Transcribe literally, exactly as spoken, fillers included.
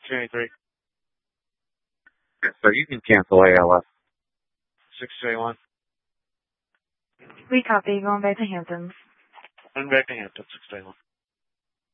two eighty-three. So you can cancel A L S. six two eight one. We copy. Going back to Hamptons. Going back to Hamptons, six two eight one.